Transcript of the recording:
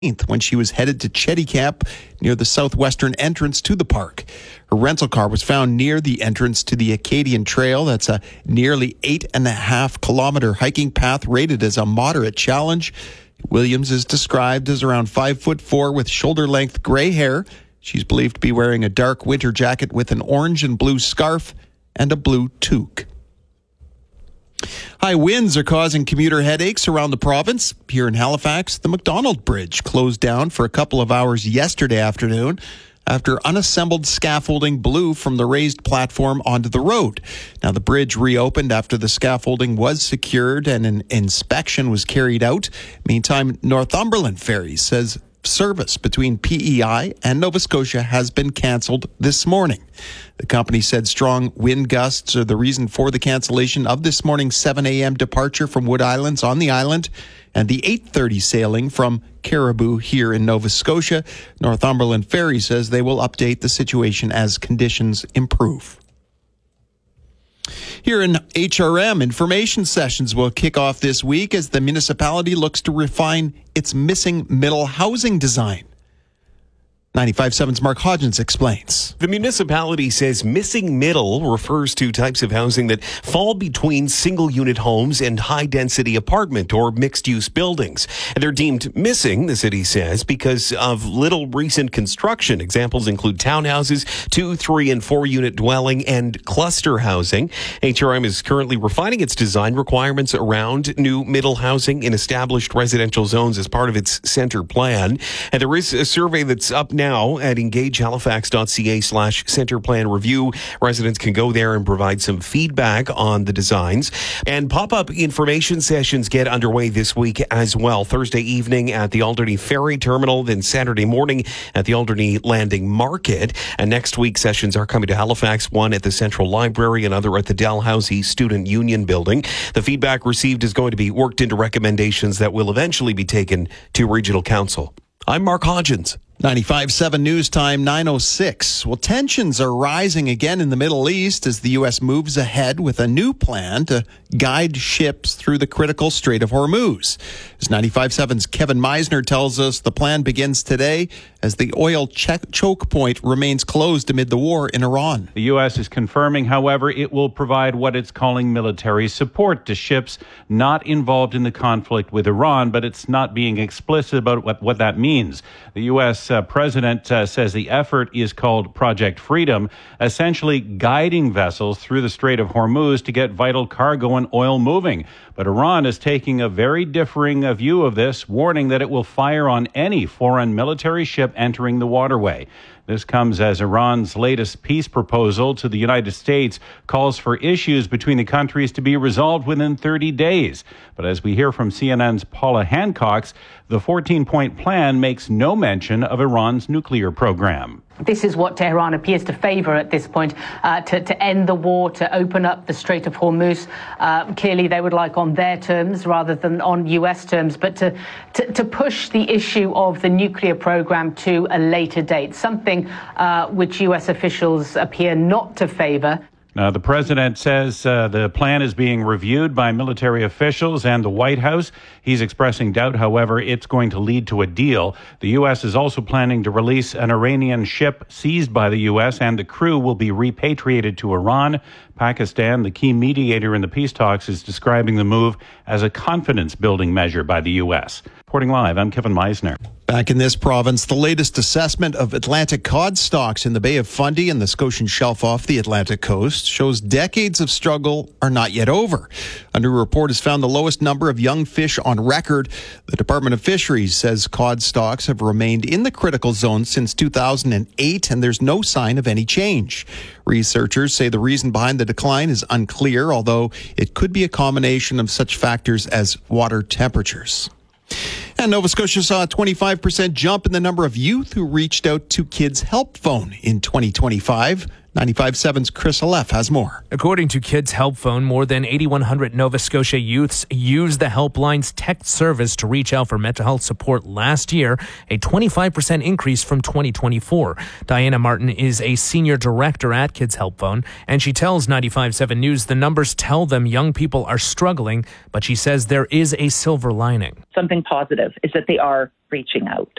when she was headed to Chetty Camp near the southwestern entrance to the park. Her rental car was found near the entrance to the Acadian Trail. That's a nearly 8.5-kilometer hiking path rated as a moderate challenge. Williams is described as around 5'4" with shoulder-length gray hair. She's believed to be wearing a dark winter jacket with an orange and blue scarf and a blue toque. High winds are causing commuter headaches around the province. Here in Halifax, the Macdonald Bridge closed down for a couple of hours yesterday afternoon after unassembled scaffolding blew from the raised platform onto the road. Now, the bridge reopened after the scaffolding was secured and an inspection was carried out. Meantime, Northumberland Ferries says service between PEI and Nova Scotia has been cancelled this morning. The company said strong wind gusts are the reason for the cancellation of this morning's 7 a.m. departure from Wood Islands on the island and the 8:30 sailing from Caribou here in Nova Scotia. Northumberland Ferry says they will update the situation as conditions improve. Here in HRM, information sessions will kick off this week as the municipality looks to refine its missing middle housing design. 95.7's Mark Hodgins explains. The municipality says missing middle refers to types of housing that fall between single-unit homes and high-density apartment or mixed-use buildings. And they're deemed missing, the city says, because of little recent construction. Examples include townhouses, 2, 3, and 4-unit dwelling, and cluster housing. HRM is currently refining its design requirements around new middle housing in established residential zones as part of its center plan. And there is a survey that's up now at engagehalifax.ca/center plan review. Residents can go there and provide some feedback on the designs. And pop-up information sessions get underway this week as well. Thursday evening at the Alderney Ferry Terminal, then Saturday morning at the Alderney Landing Market. And next week, sessions are coming to Halifax, one at the Central Library, another at the Dalhousie Student Union Building. The feedback received is going to be worked into recommendations that will eventually be taken to Regional Council. I'm Mark Hodgins. 95.7 News Time, 9:06. Well, tensions are rising again in the Middle East as the U.S. moves ahead with a new plan to guide ships through the critical Strait of Hormuz. As 95.7's Kevin Meisner tells us, the plan begins today as the oil choke point remains closed amid the war in Iran. The U.S. is confirming, however, it will provide what it's calling military support to ships not involved in the conflict with Iran, but it's not being explicit about what that means. The U.S. President says the effort is called Project Freedom, essentially guiding vessels through the Strait of Hormuz to get vital cargo and oil moving. But Iran is taking a very differing view of this, warning that it will fire on any foreign military ship entering the waterway. This comes as Iran's latest peace proposal to the United States calls for issues between the countries to be resolved within 30 days. But as we hear from CNN's Paula Hancock, the 14-point plan makes no mention of Iran's nuclear program. This is what Tehran appears to favor at this point, to end the war, to open up the Strait of Hormuz. Clearly, they would like on their terms rather than on U.S. terms, but to push the issue of the nuclear program to a later date, something which U.S. officials appear not to favor. Now, the president says the plan is being reviewed by military officials and the White House. He's expressing doubt, however, it's going to lead to a deal. The U.S. is also planning to release an Iranian ship seized by the U.S., and the crew will be repatriated to Iran. Pakistan, the key mediator in the peace talks, is describing the move as a confidence-building measure by the U.S. Reporting live, I'm Kevin Meisner. Back in this province, the latest assessment of Atlantic cod stocks in the Bay of Fundy and the Scotian Shelf off the Atlantic coast shows decades of struggle are not yet over. A new report has found the lowest number of young fish on record. The Department of Fisheries says cod stocks have remained in the critical zone since 2008, and there's no sign of any change. Researchers say the reason behind the decline is unclear, although it could be a combination of such factors as water temperatures. And Nova Scotia saw a 25% jump in the number of youth who reached out to Kids Help Phone in 2025. 95.7's Chris Aleph has more. According to Kids Help Phone, more than 8,100 Nova Scotia youths used the helpline's text service to reach out for mental health support last year, a 25% increase from 2024. Diana Martin is a senior director at Kids Help Phone, and she tells 95.7 News the numbers tell them young people are struggling, but she says there is a silver lining. Something positive is that they are reaching out.